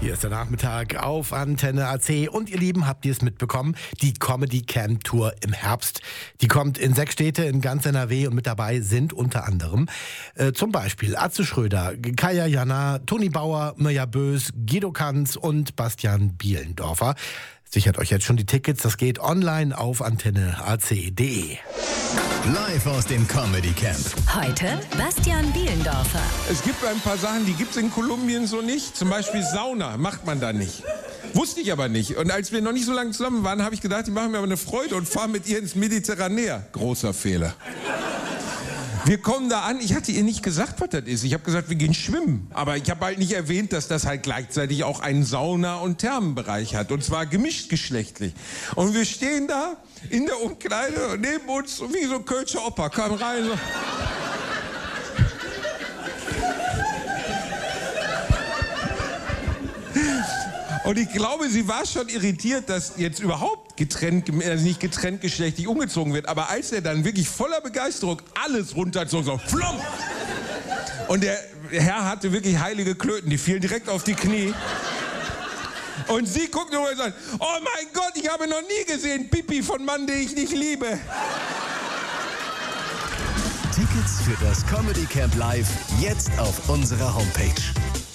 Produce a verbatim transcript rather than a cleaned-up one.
Hier ist der Nachmittag auf Antenne A C und ihr Lieben, habt ihr es mitbekommen? Die Comedy Camp Tour im Herbst. Die kommt in sechs Städte in ganz N R W und mit dabei sind unter anderem äh, zum Beispiel Atze Schröder, Kaya Jana, Toni Bauer, Mirja Bös, Guido Kanz und Bastian Bielendorfer. Sichert euch jetzt schon die Tickets, das geht online auf antenne a c punkt d e. Live aus dem Comedy Camp. Heute Bastian Bielendorfer. Es gibt ein paar Sachen, die gibt es in Kolumbien so nicht. Zum Beispiel Sauna macht man da nicht. Wusste ich aber nicht. Und als wir noch nicht so lange zusammen waren, habe ich gedacht, die machen mir aber eine Freude und fahren mit ihr ins Mediterranär. Großer Fehler. Wir kommen da an, ich hatte ihr nicht gesagt, was das ist. Ich habe gesagt, wir gehen schwimmen. Aber ich habe halt nicht erwähnt, dass das halt gleichzeitig auch einen Sauna- und Thermenbereich hat. Und zwar gemischt geschlechtlich. Und wir stehen da in der Umkleide und neben uns, wie so ein Kölscher Opa, kam rein so. Und ich glaube, sie war schon irritiert, dass jetzt überhaupt getrennt, also nicht getrennt geschlechtlich umgezogen wird. Aber als er dann wirklich voller Begeisterung alles runterzog, so flomp! Und der Herr hatte wirklich heilige Klöten, die fielen direkt auf die Knie. Und sie guckt nur und sagt, oh mein Gott, ich habe noch nie gesehen Pipi von Mann, den ich nicht liebe. Tickets für das Comedy Camp Live jetzt auf unserer Homepage.